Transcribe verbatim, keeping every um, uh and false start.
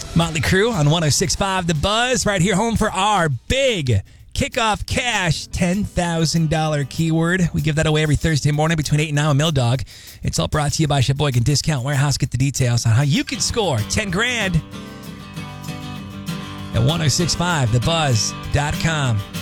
Motley Crue on one oh six point five The Buzz, right here home for our big kickoff cash ten thousand dollars keyword. We give that away every Thursday morning between eight and nine with Mill Dog. It's all brought to you by Sheboygan Discount Warehouse. Get the details on how you can score ten grand at ten sixty-five the buzz dot com.